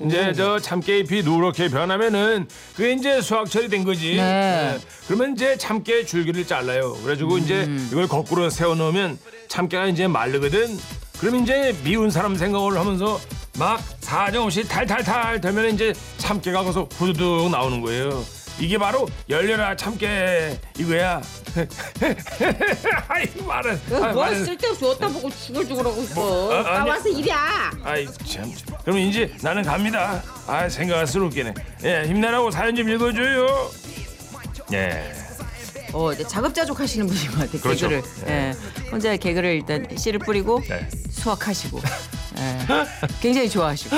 이제 저 참깨잎이 누렇게 변하면은 그게 이제 수확철이 된 거지. 네. 그러면 이제 참깨 줄기를 잘라요. 그래가지고 이제 이걸 거꾸로 세워 놓으면 참깨가 이제 마르거든. 그럼 이제 미운 사람 생각을 하면서 막 사정없이 탈탈탈 되면 이제 참깨가 거기서 후두둑 나오는 거예요. 이게 바로 열려라 참깨 이거야. 아이 말은. 뭐 쓸데없이 어디다 보고 죽을죽을하고 있어. 나와서 일이야. 아이 참. 그럼 이제 나는 갑니다. 아 생각할수록이네. 예 힘내라고 사연 좀 읽어줘요. 예. 이제 자급자족 하시는 분인 것 같아요. 그렇죠. 개그를. 네. 혼자 개그를 일단 씨를 뿌리고 네. 수확하시고. 굉장히 좋아하시고.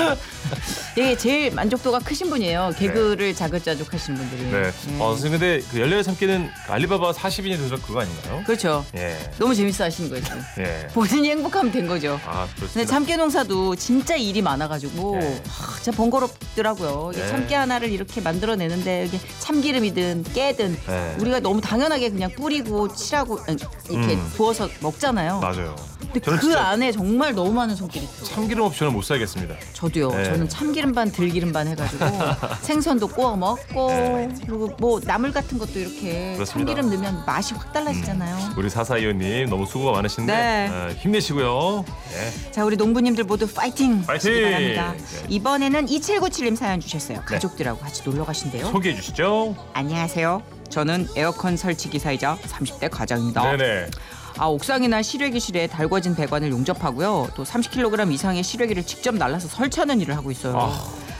이게 제일 만족도가 크신 분이에요. 개그를 자급자족 하시는 분들이. 네. 선생님 근데 그 열려라 참깨는 알리바바 40인이 들어 그거 아닌가요? 그렇죠. 예. 너무 재밌어 하시는 거죠. 예. 본인이 행복하면 된 거죠. 아 근데 그렇습니다. 참깨 농사도 진짜 일이 많아가지고 네. 진짜 번거롭더라고요. 이게 네. 참깨 하나를 이렇게 만들어내는데 이게 참기름이든 깨든 네. 우리가 너무 당연하게 그냥 뿌리고 칠하고 이렇게 부어서 먹잖아요. 맞아요. 근데 저는 그 진짜 안에 정말 너무 많은 손길이 있어요. 참기름 없이는 못 살겠습니다. 저도요. 네. 저는 참기름 반 들기름 반 해가지고 생선도 구워 먹고 네. 그리고 뭐 나물 같은 것도 이렇게 그렇습니다. 참기름 넣으면 맛이 확 달라지잖아요. 우리 사사이원님 너무 수고가 많으신데 네. 힘내시고요. 네. 자, 우리 농부님들 모두 파이팅! 파이팅! 하시기 바랍니다. 네. 이번에는 2797님 사연 주셨어요. 가족들하고 같이 놀러 가신대요. 소개해 주시죠. 안녕하세요. 저는 에어컨 설치 기사이자 30대 과장입니다. 네네. 옥상이나 실외기실에 달궈진 배관을 용접하고요. 또 30kg 이상의 실외기를 직접 날라서 설치하는 일을 하고 있어요.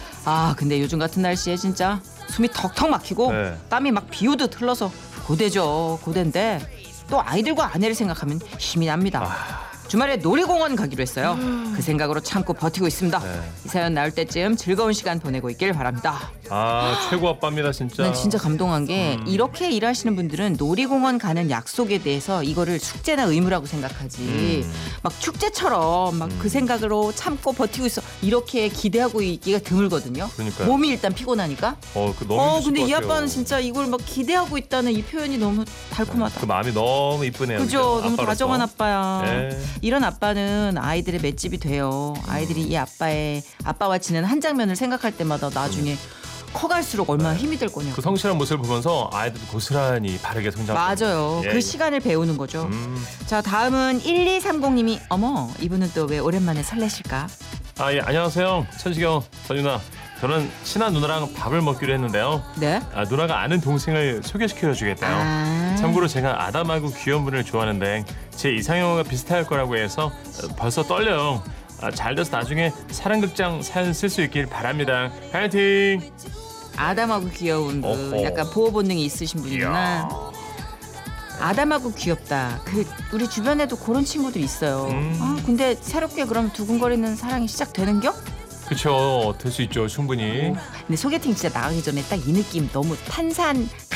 근데 요즘 같은 날씨에 진짜 숨이 턱턱 막히고 네. 땀이 막 비오듯 흘러서 고되죠. 고된데 또 아이들과 아내를 생각하면 힘이 납니다. 주말에 놀이공원 가기로 했어요. 그 생각으로 참고 버티고 있습니다. 네. 이 사연 나올 때쯤 즐거운 시간 보내고 있길 바랍니다. 최고 아빠입니다 진짜. 난 진짜 감동한 게 이렇게 일하시는 분들은 놀이공원 가는 약속에 대해서 이거를 숙제나 의무라고 생각하지 막 축제처럼 막 그 생각으로 참고 버티고 있어 이렇게 기대하고 있기가 드물거든요. 그러니까요. 몸이 일단 피곤하니까. 그 너무 힘드실 근데 것 이 같아요. 아빠는 진짜 이걸 막 기대하고 있다는 이 표현이 너무 달콤하다. 그 마음이 너무 이쁘네요. 그죠? 진짜, 너무 아빠로서. 다정한 아빠야. 네. 이런 아빠는 아이들의 맷집이 돼요. 아이들이 이 아빠와 지낸 한 장면을 생각할 때마다 나중에 커갈수록 얼마나 힘이 될 거냐고. 그 성실한 모습을 보면서 아이들도 고스란히 바르게 성장하고. 맞아요. 예. 그 시간을 배우는 거죠. 자, 다음은 1230님이 어머, 이분은 또 왜 오랜만에 설레실까? 예, 안녕하세요. 천식영, 선유나. 저는 친한 누나랑 밥을 먹기로 했는데요. 네? 누나가 아는 동생을 소개시켜 주겠대요. 참고로 제가 아담하고 귀여운 분을 좋아하는데 제 이상형과 비슷할 거라고 해서 벌써 떨려요. 잘 돼서 나중에 사랑극장 사연 쓸 수 있길 바랍니다. 파이팅! 아담하고 귀여운 분, 어허. 약간 보호 본능이 있으신 분이구나. 아담하고 귀엽다. 우리 주변에도 그런 친구들 있어요. 근데 새롭게 그럼 두근거리는 사랑이 시작되는겨? 그쵸, 될 수 있죠, 충분히. 근데 소개팅 진짜 나가기 전에 딱 이 느낌 너무 탄산